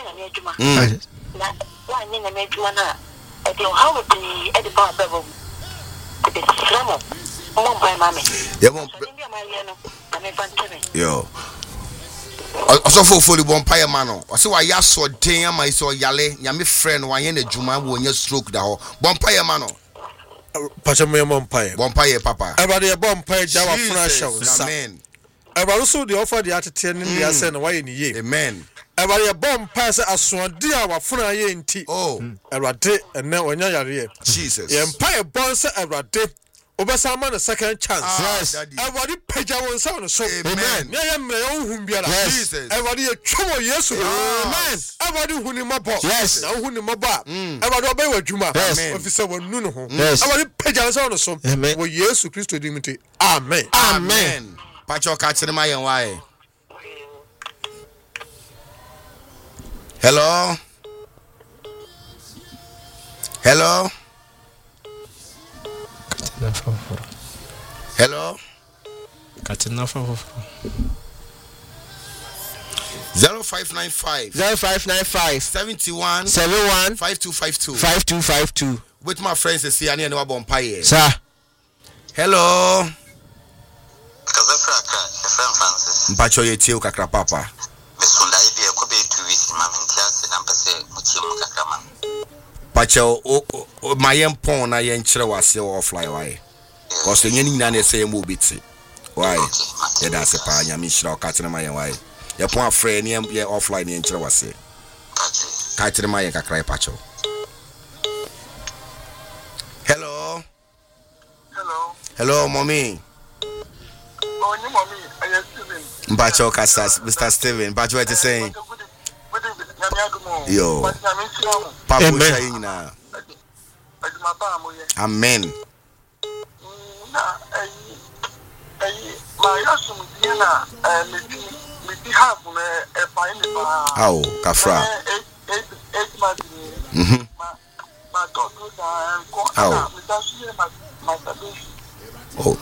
Yo. Also for fully bonfire mano. So I saw damn I saw yale, yami friend, one yen a juma when you stroke the whole bonfire mano. Pachamaya bonfire. Bonfire, papa. Everybody a bonfire, Java Flash. Amen. Everybody also the offer the attitude in the ascent away in the year. Amen. Everybody a bonfire as soon dear our Funa in tea. Oh, everybody and now when you're here. Jesus. The empire bonds everybody. Obasama a second chance. Yes. Everybody page our sound so. Amen. Yes. Everybody a trouble yes. Amen. Everybody who in my boss. Yes. Now who in my bar. Everybody obey what Juma. Officer will no home. Yes. Everybody page our sound so. Amen. Well, yes, to Christo dignity. Amen. Amen. Pacho catching my and why? Hello. Hello. Hello. Katina 0595 71 5252 with my friends see any no bonfire. Sir. Hello. Kazafraka, Francis. Mpacho yetio kakra papa. Besunda ibi ekobe 2 weeks mamintiase na mpese muchimu kakrama. Pacho o mayem pon na yen kire wase offline why. Cause the nyini na say mo biti. Why? Yeah, that's a pa nyami shira ka kire mayen why. Ye pon afre ne ye offline yen kire wase. Ka kire mayen kakra pacho. Hello. Hello, mommy. Oh, you mommy, I am Steven. Mpacho Casas, Mr. Steven. Mpacho what you saying? Yo. Papa saying na. Amen. Oh, Kafra. Oh.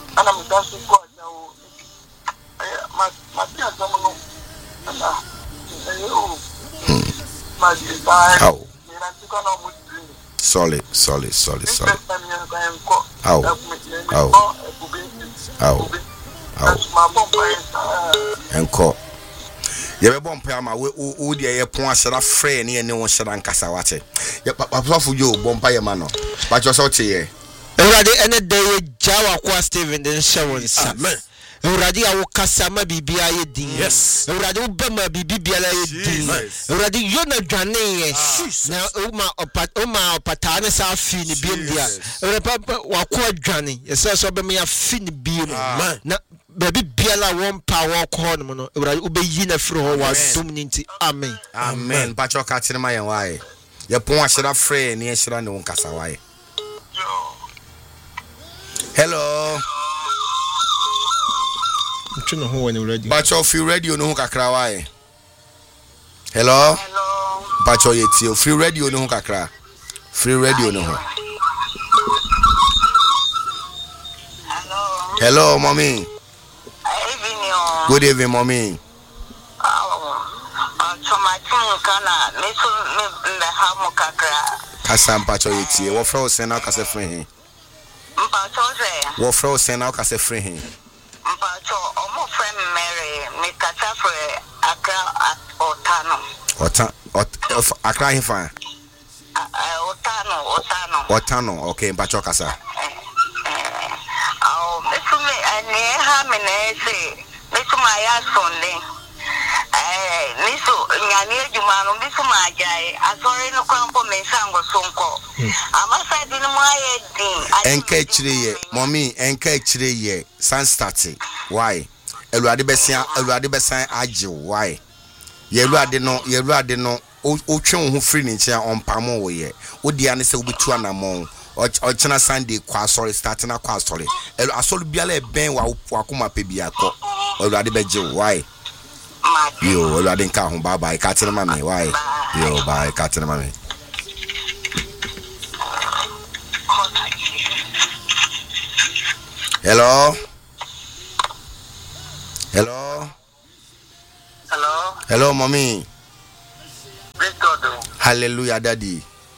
Solid. Enko. Ye be bompa ma we de ye pon asera frɛ ne ne won hyera nkasa wate. Ye papa fu yo bompa ye ma no. Ba jo so che ye. Ewurade ene de ye jawa kwa Steven den shewon. Amen. Ewurade awo kasama bibia ye din. Yes. Ewurade wo bema bibia la ye din. Ewurade yo na dwane ye. Na uma opata ne sa fi ni biem dia. Ewurade papa wakọ dwane. Ye se so bema ya fi ni biem. Na baby biala won pa won ko no no ewurade ubeyi na firi ho wa dum ninti amen. Amen. Pacho ka kire mayen why. Ye pon ahyera frɛ ne ahyera ne won kasa why. Hello. Ntino ho wani radio. Pacho free radio no ho kakra why. Hello. Pacho yeti free radio no ho kakra. Free radio no ho. Hello, mommy. Good evening, mommy. Kasam Pacho yeti. Wo fra o sen na kase free hin. Wo fra o sen na kase free hin. Mpacho omo friend Mary me kata for Accra Otano. Accra hifa. Otano. Okay, Mpacho kasa. Mesume ane ha menese mesuma ya sonde miso nyani ejuma no mesuma ajae asore no kwampo mensango sonko amasa dinu maye din enka chire ye mommy enka chire ye san start why eluade besan age why ye eluade no o twen ho free ni ntia ompamo wo ye odi ane se obetu anamon ochina Sunday kwa sorry starting na kwa sorry asolu biala ben wa akoma pe bia ko eluade beje why yo eluade nka ho bye bye ka tene mame why yo bye ka tene mame. Hello, mommy. Mr. Hallelujah, Daddy.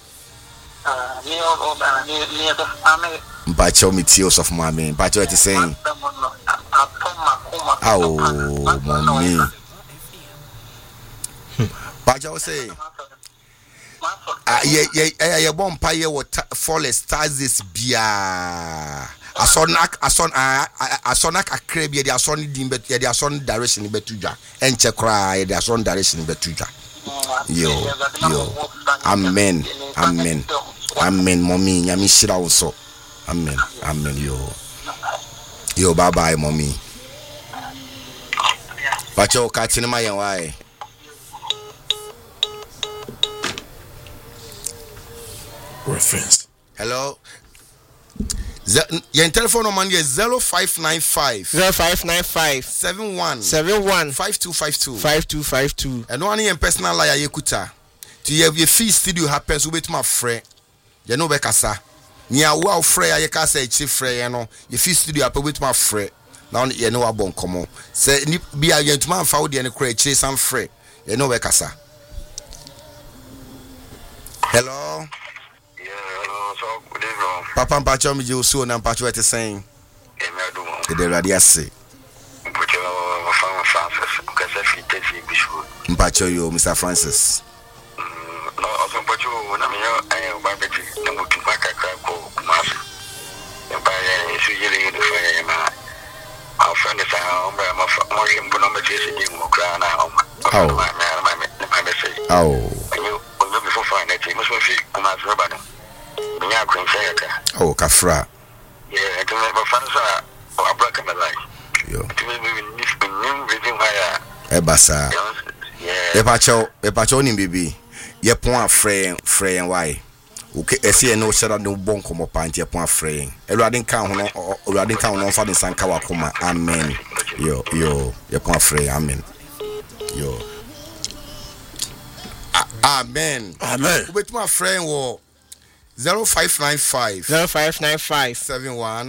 Mpacho mitios of mommy. Mpacho it is saying. Oh, mommy. Mpacho say. Yeah, bomb pie what forest stars this beer. Asonak akrabia the asoni dimbe the asoni direction betuja. Enche cry the asoni direction betuja. Yo. Amen. Amen, mommy. Nyami shira also. Amen. Yo, bye bye, mommy. Pacho catching my why. Reference. Hello. Your telephone number is 0595 71 5252. And one in personal liar yekuta. To have your fee studio happens with my friend. You know Bekasa. Nia wow frey I can say chief frey, you know. Your fee studio happen with my friend. Now you know about come on. Say be a young man found the crate chase and frey. You know Bekasa. Hello. Papa Mpacho mi je so na Mpacho ete saying. The radio say. Mpacho yo Mr. Francis. No, also Mpacho na me I ba beti na mutu maka ko kumasi. Ba ya su yele ni fa ya ma. Our friend is our ma mo shimbu no me chese di mo kra na o ma. Ma say. Oh. You before find it. Must be kumasi ba no. Oh, Kafra. Yeah, I don't have a fancy or a black and a light. Yo. Ebasa. Epacho ni bibi. Ye point frey and why. Okay, I see no shut no bon como pant ye point frey. Eradin count on for the Sankawa Kuma. Amen. Yo, ye point frey. Amen. Yo. Amen. With my friend war. 0595 71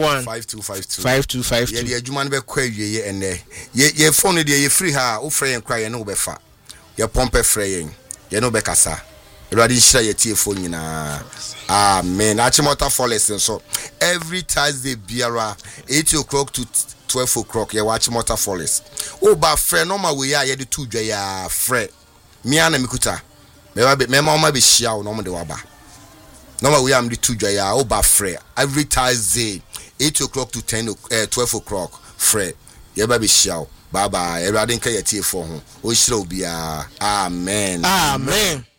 5252. Yeah, the Juman be query and ye phone ye free her, o frey and cry no befa. Ye pompe fraying. Ye no bekasa. You already share your phone na. Amen. Achimota for lesson so every Thursday biara 8 o'clock to 12 o'clock ye watch Motor Forest. Oh ba frey no ma we ye the two dwa ya frey. Me ana mikuta. Me ma be shia no mo de waba. No, we am the two jaya oba frey every Thursday 8 o'clock to 12 o'clock frey. Ye baby show. Bye bye. Everybody can get here for him. O shall be amen.